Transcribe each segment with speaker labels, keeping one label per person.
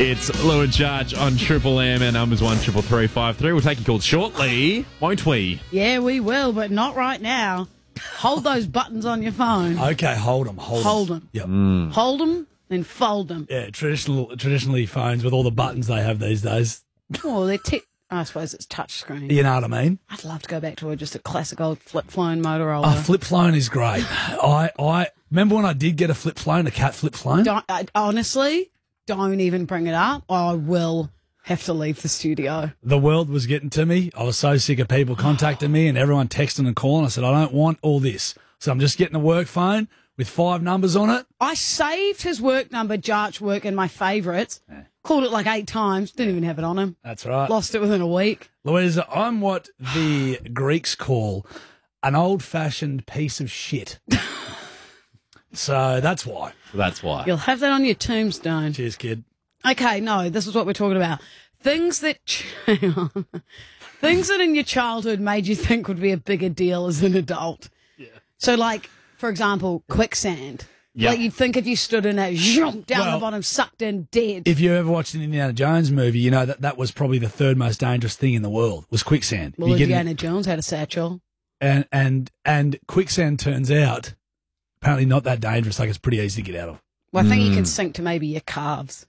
Speaker 1: It's Lou and Charge on Triple M. Our number's 133353. We'll take your calls shortly, won't we?
Speaker 2: Yeah, we will, but not right now. Hold those buttons on your phone.
Speaker 3: Okay, hold them.
Speaker 2: Hold them.
Speaker 3: Yep.
Speaker 2: Hold them, then fold them.
Speaker 3: Yeah, traditionally phones with all the buttons they have these days.
Speaker 2: Oh, I suppose it's touch screen.
Speaker 3: You know what I mean?
Speaker 2: I'd love to go back to just a classic old flip phone Motorola.
Speaker 3: A flip phone is great. I remember when I did get a flip phone, a cat flip phone.
Speaker 2: Honestly, don't even bring it up. I will have to leave the studio.
Speaker 3: The world was getting to me. I was so sick of people contacting me and everyone texting and calling. I said, I don't want all this. So I'm just getting a work phone with 5 numbers on it.
Speaker 2: I saved his work number, Jarch Work, in my favourites. Yeah. Called it like 8 times. Didn't even have it on him.
Speaker 3: That's right.
Speaker 2: Lost it within a week.
Speaker 3: Louisa, I'm what the Greeks call an old-fashioned piece of shit. So that's why.
Speaker 1: That's why.
Speaker 2: You'll have that on your tombstone.
Speaker 3: Cheers, kid.
Speaker 2: Okay, no, this is what we're talking about. Things that in your childhood made you think would be a bigger deal as an adult. Yeah. So, like, for example, quicksand.
Speaker 1: Yeah.
Speaker 2: Like, you'd think if you stood in it, down the bottom, sucked in, dead.
Speaker 3: If you ever watched an Indiana Jones movie, you know that was probably the 3rd most dangerous thing in the world, was quicksand.
Speaker 2: Well, Indiana Jones had a satchel.
Speaker 3: And quicksand turns out apparently not that dangerous, like it's pretty easy to get out of.
Speaker 2: Well, I think you can sink to maybe your calves.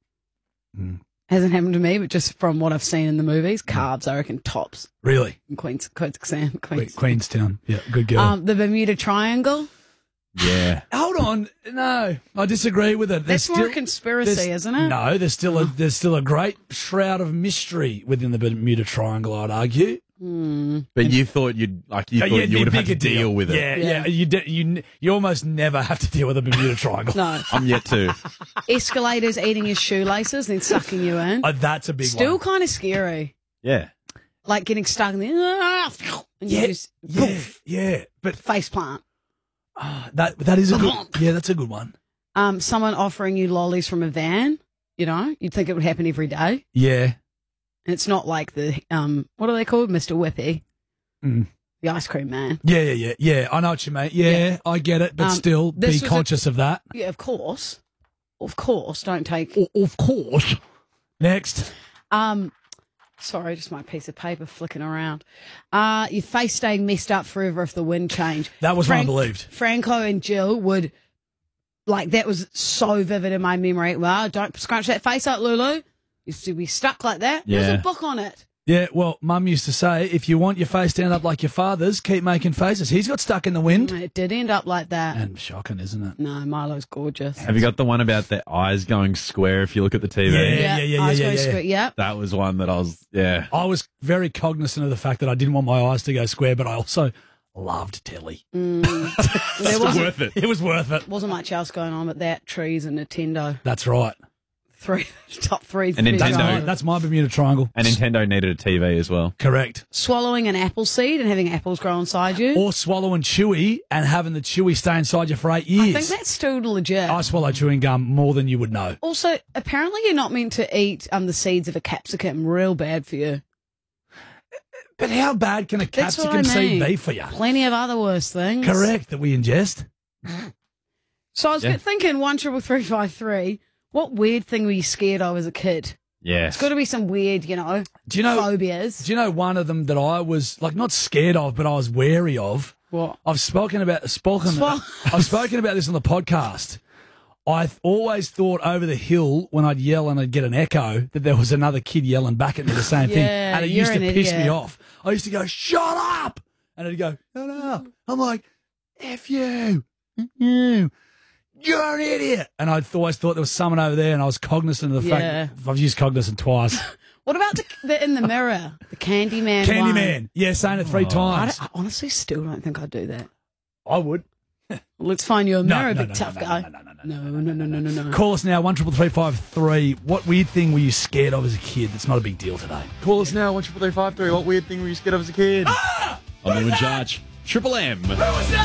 Speaker 2: Hasn't happened to me, but just from what I've seen in the movies, calves, I reckon, tops.
Speaker 3: Really?
Speaker 2: In Queenstown.
Speaker 3: Queenstown. Yeah, good girl.
Speaker 2: The Bermuda Triangle.
Speaker 1: Yeah.
Speaker 3: Hold on. No, I disagree with it.
Speaker 2: That's more a conspiracy, isn't it?
Speaker 3: No, there's still a great shroud of mystery within the Bermuda Triangle, I'd argue.
Speaker 1: But you thought you would have had to deal with it.
Speaker 3: Yeah. You almost never have to deal with the Bermuda Triangle.
Speaker 2: No.
Speaker 1: I'm yet to.
Speaker 2: Escalators eating your shoelaces, then sucking you in.
Speaker 3: That's a big one.
Speaker 2: Still kind of scary.
Speaker 1: Yeah.
Speaker 2: Like getting stuck in the and you just
Speaker 3: but
Speaker 2: face plant.
Speaker 3: That is a good. Yeah, that's a good one.
Speaker 2: Someone offering you lollies from a van. You know, you'd think it would happen every day.
Speaker 3: Yeah.
Speaker 2: And it's not like the what are they called, Mr. Whippy, the ice cream man.
Speaker 3: Yeah. I know what you mean. Yeah, I get it, but still be conscious of that.
Speaker 2: Yeah, of course. Don't take.
Speaker 3: Of course. Next.
Speaker 2: Sorry, just my piece of paper flicking around. Your face staying messed up forever if the wind changed.
Speaker 3: That was what I believed.
Speaker 2: Franco and Jill would, like, that was so vivid in my memory. Well, don't scrunch that face up, Lulu. Used to be stuck like that.
Speaker 1: Yeah.
Speaker 2: There's a book on it.
Speaker 3: Yeah, well, Mum used to say, if you want your face to end up like your father's, keep making faces. He's got stuck in the wind.
Speaker 2: It did end up like that.
Speaker 3: And shocking, isn't it?
Speaker 2: No, Milo's gorgeous.
Speaker 1: Have you got the one about the eyes going square if you look at the TV?
Speaker 3: Yeah.
Speaker 1: That was one that
Speaker 3: I was very cognizant of the fact that I didn't want my eyes to go square, but I also loved telly.
Speaker 1: It was worth it.
Speaker 3: It was worth it.
Speaker 2: Wasn't much else going on but that, trees and Nintendo.
Speaker 3: That's right.
Speaker 2: Top three.
Speaker 1: And Nintendo.
Speaker 3: That's my Bermuda Triangle.
Speaker 1: And Nintendo needed a TV as well.
Speaker 3: Correct.
Speaker 2: Swallowing an apple seed and having apples grow inside you.
Speaker 3: Or swallowing chewy and having the chewy stay inside you for 8 years.
Speaker 2: I think that's still legit.
Speaker 3: I swallow chewing gum more than you would know.
Speaker 2: Also, apparently you're not meant to eat the seeds of a capsicum. Real bad for you.
Speaker 3: But how bad can a capsicum seed be for you?
Speaker 2: Plenty of other worse things.
Speaker 3: Correct, that we ingest.
Speaker 2: So I was thinking 133353. What weird thing were you scared of as a kid?
Speaker 1: Yes.
Speaker 2: It's got to be some weird, phobias.
Speaker 3: Do you know one of them that I was, like, not scared of, but I was wary of?
Speaker 2: What?
Speaker 3: I've spoken about this on the podcast. I always thought over the hill when I'd yell and I'd get an echo that there was another kid yelling back at me the same thing. And it used to piss me off. I used to go, shut up! And it'd go, shut up. I'm like, F you. You're an idiot. And I always thought there was someone over there, and I was cognizant of the fact I've used cognizant twice.
Speaker 2: What about the in the mirror, the Candyman?
Speaker 3: Candyman. Yeah, saying it 3 times.
Speaker 2: I honestly still don't think I'd do that.
Speaker 3: I would.
Speaker 2: Let's find you a mirror, big tough guy. No.
Speaker 3: Call us now, 133353. What weird thing were you scared of as a kid that's not a big deal today?
Speaker 1: Call us now, 133353. What weird thing were you scared of as a kid? I'm Lou and Charge. Triple M.